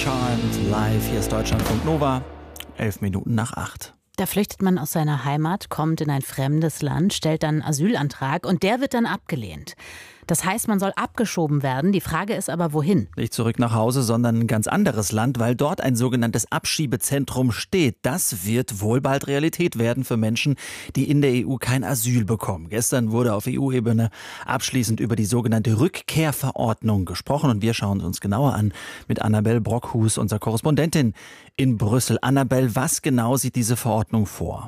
Charmed live. Hier ist Deutschlandfunk Nova, 7:11. Da flüchtet man aus seiner Heimat, kommt in ein fremdes Land, stellt dann einen Asylantrag und der wird dann abgelehnt. Das heißt, man soll abgeschoben werden. Die Frage ist aber, wohin? Nicht zurück nach Hause, sondern ein ganz anderes Land, weil dort ein sogenanntes Abschiebezentrum steht. Das wird wohl bald Realität werden für Menschen, die in der EU kein Asyl bekommen. Gestern wurde auf EU-Ebene abschließend über die sogenannte Rückkehrverordnung gesprochen und wir schauen uns genauer an mit Annabel Brockhus, unserer Korrespondentin in Brüssel. Annabel, was genau sieht diese Verordnung vor?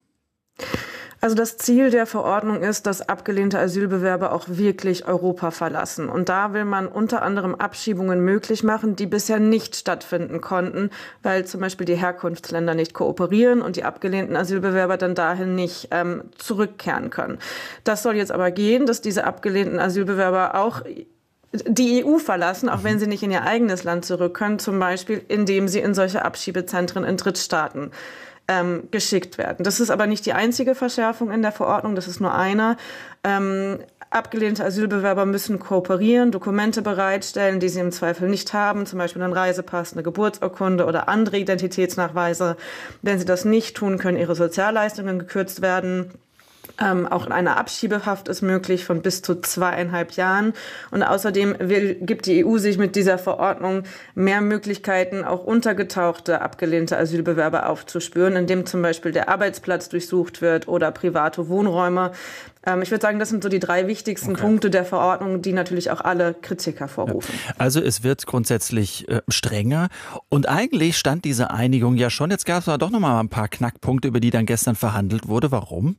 Also das Ziel der Verordnung ist, dass abgelehnte Asylbewerber auch wirklich Europa verlassen. Und da will man unter anderem Abschiebungen möglich machen, die bisher nicht stattfinden konnten, weil zum Beispiel die Herkunftsländer nicht kooperieren und die abgelehnten Asylbewerber dann dahin nicht zurückkehren können. Das soll jetzt aber gehen, dass diese abgelehnten Asylbewerber auch die EU verlassen, auch wenn sie nicht in ihr eigenes Land zurück können, zum Beispiel indem sie in solche Abschiebezentren in Drittstaaten geschickt werden. Das ist aber nicht die einzige Verschärfung in der Verordnung, das ist nur eine. Abgelehnte Asylbewerber müssen kooperieren, Dokumente bereitstellen, die sie im Zweifel nicht haben, zum Beispiel einen Reisepass, eine Geburtsurkunde oder andere Identitätsnachweise. Wenn sie das nicht tun, können ihre Sozialleistungen gekürzt werden. Auch eine Abschiebehaft ist möglich von bis zu 2,5 Jahren. Und außerdem gibt die EU sich mit dieser Verordnung mehr Möglichkeiten, auch untergetauchte, abgelehnte Asylbewerber aufzuspüren, indem zum Beispiel der Arbeitsplatz durchsucht wird oder private Wohnräume. Ich würde sagen, das sind so die 3 wichtigsten Punkte der Verordnung, die natürlich auch alle Kritik hervorrufen. Also es wird grundsätzlich strenger und eigentlich stand diese Einigung ja schon. Jetzt gab es aber doch noch mal ein paar Knackpunkte, über die dann gestern verhandelt wurde. Warum?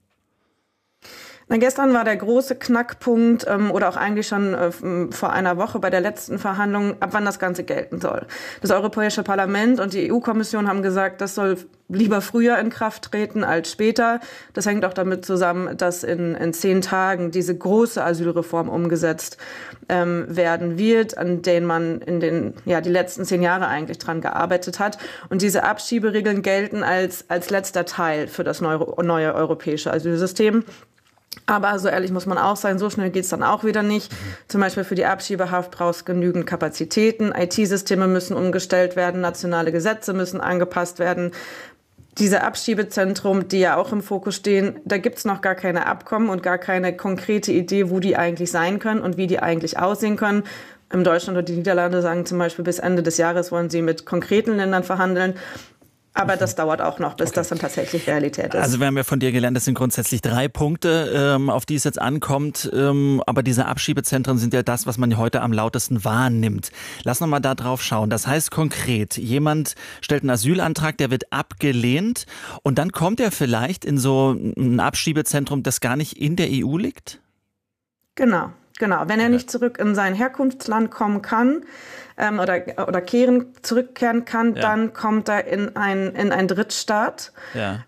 Gestern war der große Knackpunkt oder auch eigentlich schon vor einer Woche bei der letzten Verhandlung, ab wann das Ganze gelten soll. Das Europäische Parlament und die EU-Kommission haben gesagt, das soll lieber früher in Kraft treten als später. Das hängt auch damit zusammen, dass in 10 Tagen diese große Asylreform umgesetzt werden wird, an denen man die letzten 10 Jahre eigentlich dran gearbeitet hat. Und diese Abschieberegeln gelten als letzter Teil für das neue europäische Asylsystem. Aber so ehrlich muss man auch sein, so schnell geht's dann auch wieder nicht. Zum Beispiel für die Abschiebehaft brauchst genügend Kapazitäten, IT-Systeme müssen umgestellt werden, nationale Gesetze müssen angepasst werden. Diese Abschiebezentren, die ja auch im Fokus stehen, da gibt's noch gar keine Abkommen und gar keine konkrete Idee, wo die eigentlich sein können und wie die eigentlich aussehen können. In Deutschland und die Niederlande sagen zum Beispiel, bis Ende des Jahres wollen sie mit konkreten Ländern verhandeln. Aber das dauert auch noch, bis das dann tatsächlich Realität ist. Also wir haben ja von dir gelernt, das sind grundsätzlich 3 Punkte, auf die es jetzt ankommt. Aber diese Abschiebezentren sind ja das, was man heute am lautesten wahrnimmt. Lass noch mal da drauf schauen. Das heißt konkret, jemand stellt einen Asylantrag, der wird abgelehnt und dann kommt er vielleicht in so ein Abschiebezentrum, das gar nicht in der EU liegt? Genau. Wenn er nicht zurück in sein Herkunftsland kommen kann oder zurückkehren kann, dann kommt er in ein Drittstaat. Ja.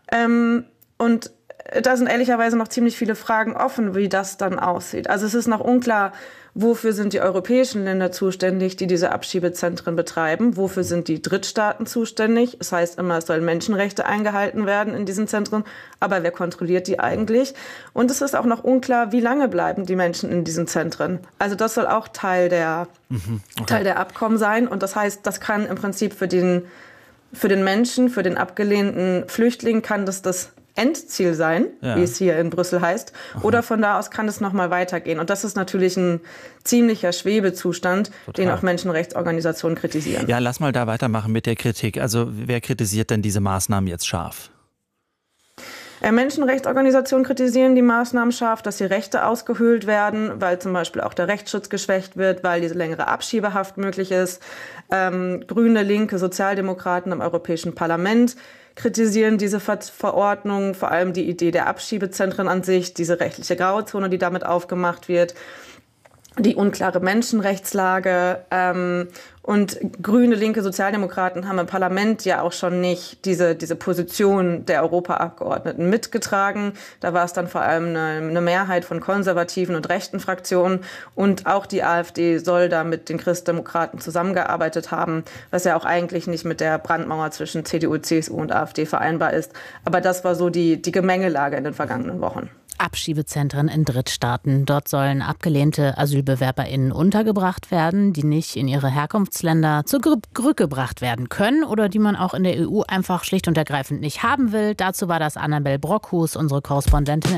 Und da sind ehrlicherweise noch ziemlich viele Fragen offen, wie das dann aussieht. Also es ist noch unklar, wofür sind die europäischen Länder zuständig, die diese Abschiebezentren betreiben? Wofür sind die Drittstaaten zuständig? Das heißt immer, es sollen Menschenrechte eingehalten werden in diesen Zentren. Aber wer kontrolliert die eigentlich? Und es ist auch noch unklar, wie lange bleiben die Menschen in diesen Zentren. Also das soll auch Teil der Abkommen sein. Und das heißt, das kann im Prinzip für den Menschen, für den abgelehnten Flüchtling, kann das Endziel sein, wie es hier in Brüssel heißt. Oder von da aus kann es noch mal weitergehen. Und das ist natürlich ein ziemlicher Schwebezustand, den auch Menschenrechtsorganisationen kritisieren. Ja, lass mal da weitermachen mit der Kritik. Also wer kritisiert denn diese Maßnahmen jetzt scharf? Menschenrechtsorganisationen kritisieren die Maßnahmen scharf, dass die Rechte ausgehöhlt werden, weil zum Beispiel auch der Rechtsschutz geschwächt wird, weil diese längere Abschiebehaft möglich ist. Grüne, Linke, Sozialdemokraten im Europäischen Parlament kritisieren diese Verordnung, vor allem die Idee der Abschiebezentren an sich, diese rechtliche Grauzone, die damit aufgemacht wird, die unklare Menschenrechtslage. Und Grüne, Linke, Sozialdemokraten haben im Parlament ja auch schon nicht diese Position der Europaabgeordneten mitgetragen. Da war es dann vor allem eine Mehrheit von konservativen und rechten Fraktionen. Und auch die AfD soll da mit den Christdemokraten zusammengearbeitet haben, was ja auch eigentlich nicht mit der Brandmauer zwischen CDU, CSU und AfD vereinbar ist. Aber das war so die Gemengelage in den vergangenen Wochen. Abschiebezentren in Drittstaaten. Dort sollen abgelehnte AsylbewerberInnen untergebracht werden, die nicht in ihre Herkunftsländer zurückgebracht werden können oder die man auch in der EU einfach schlicht und ergreifend nicht haben will. Dazu war das Annabel Brockhus, unsere Korrespondentin